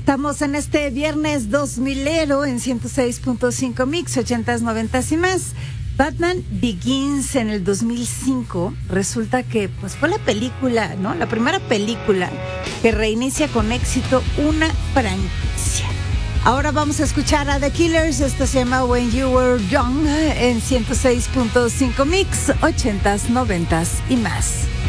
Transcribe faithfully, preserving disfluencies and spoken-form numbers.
Estamos en este viernes dos milero en ciento seis punto cinco Mix, ochentas, noventas y más. Batman Begins en el dos mil cinco resulta que pues fue la película, ¿no? La primera película que reinicia con éxito una franquicia. Ahora vamos a escuchar a The Killers. Esto se llama When You Were Young en ciento seis punto cinco Mix, ochentas, noventas y más.